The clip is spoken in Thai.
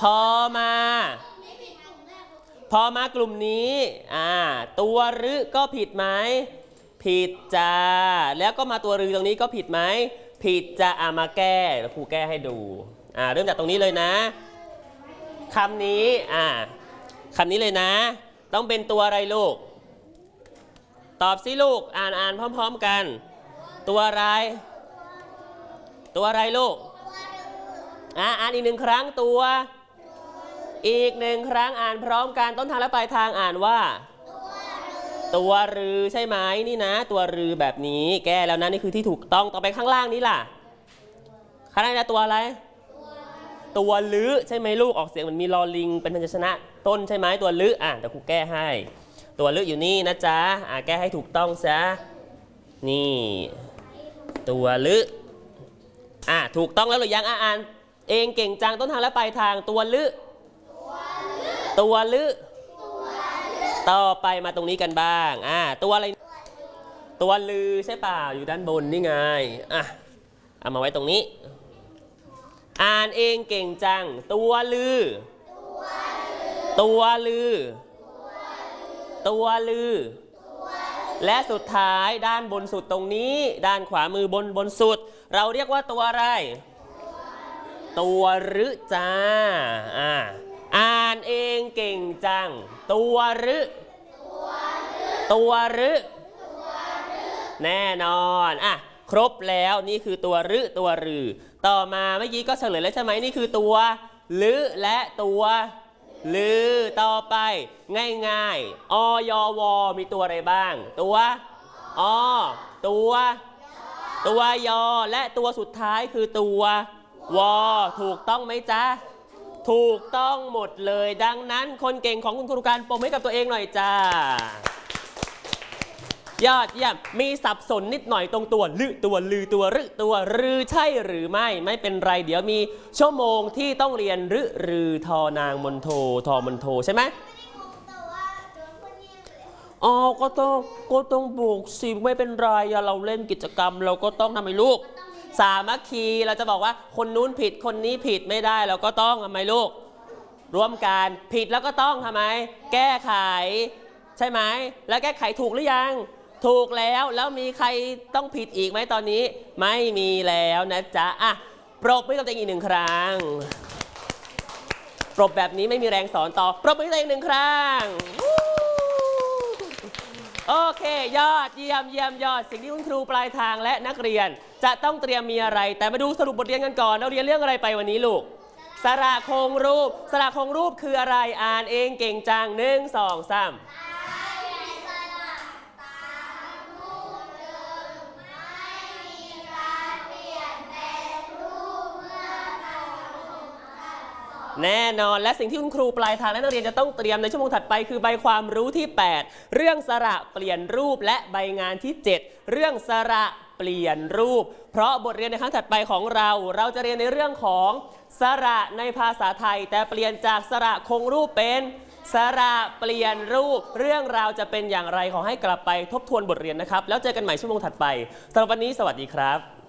พอมากลุ่มนี้ตัวรึก็ผิดไหมผิดจ้าแล้วก็มาตัวรือตรงนี้ก็ผิดไหมผิดจะมาแก้แล้วครูแก้ให้ดูเริ่มจากตรงนี้เลยนะคำนี้คำนี้เลยนะต้องเป็นตัวอะไรลูกตอบสิลูกอ่านพร้อมๆกันตัวอะไรลูกอ่านอีกหนึ่งครั้งอีกหนึ่งครั้งอ่านพร้อมกันต้นทางและปลายทางอ่านว่าตัวรือใช่ไหมนี่นะตัวรือแบบนี้แก้แล้วนะนี่คือที่ถูกต้องต่อไปข้างล่างนี้ล่ะข้างล่างนะตัวอะไรตัวลือใช่ไหมลูกออกเสียงเหมือนมีลอลิงเป็นพยัญชนะต้นใช่ไหมตัวลือเดี๋ยวครูแก้ให้ตัวลืออยู่นี่นะจ๊ะแก้ให้ถูกต้องซะนี่ตัวลือถูกต้องแล้วหรือยังอ่านเองเก่งจังต้นทางและปลายทางตัวลือต่อไปมาตรงนี้กันบ้างตัวอะไรตัวลือใช่เปล่าอยู่ด้านบนนี่ไงเอามาไว้ตรงนี้อ่านเองเก่งจังตัวลือและสุดท้ายด้านบนสุดตรงนี้ด้านขวามือบนสุดเราเรียกว่าตัวอะไรตัวรึจ้าอ่านเองเก่งจังตัวรึแน่นอนครบแล้วนี่คือตัวรึตัวรือต่อมาเมื่อกี้ก็เฉลยแล้วใช่ไหมนี่คือตัวลึและตัวลือต่อไปง่ายๆอยวมีตัวอะไรบ้างตัวอยและตัวสุดท้ายคือตัววถูกต้องไหมจ๊ะถูกต้องหมดเลยดังนั้นคนเก่งของคุณครูการปรบมือให้กับตัวเองหน่อยจ้ายอดเยี่ยมมีสับสนนิดหน่อยตรงตัวลือตัวลือตัวรึตัวรือใช่หรือไม่เป็นไรเดี๋ยวมีชั่วโมงที่ต้องเรียนรือทอนางมณโฑทอมณโฑใช่ไหมก็ต้องบวก10ไม่เป็นไรเราเล่นกิจกรรมเราก็ต้องทำให้ลูกสามัคคีเราจะบอกว่าคนนู้นผิดคนนี้ผิดไม่ได้เราก็ต้องทำไมลูกร่วมกันผิดแล้วก็ต้องทำไมแก้ไขใช่ไหมแล้วแก้ไขถูกหรือยังถูกแล้วมีใครต้องผิดอีกไหมตอนนี้ไม่มีแล้วนะจ๊ะปรบมือกับตัวเองอีกหนึ่งครั้งปรบแบบนี้ไม่มีแรงสอนต่อปรบมือกับตัวเองหนึ่งครั้งโอเคยอดเยี่ยมยอดสิ่งที่คุณครูปลายทางและนักเรียนจะต้องเตรียมมีอะไรแต่มาดูสรุปบทเรียนกันก่อนเราเรียนเรื่องอะไรไปวันนี้ลูกสระโครงรูปคืออะไรอ่านเองเก่งจัง1 2 3แน่นอนและสิ่งที่คุณครูปลายทางและนักเรียนจะต้องเตรียมในชั่วโมงถัดไปคือใบความรู้ที่8เรื่องสระเปลี่ยนรูปและใบงานที่7เรื่องสระเปลี่ยนรูปเพราะบทเรียนในครั้งถัดไปของเราจะเรียนในเรื่องของสระในภาษาไทยแต่เปลี่ยนจากสระคงรูปเป็นสระเปลี่ยนรูปเรื่องราวจะเป็นอย่างไรขอให้กลับไปทบทวนบทเรียนนะครับแล้วเจอกันใหม่ชั่วโมงถัดไปสำหรับวันนี้สวัสดีครับ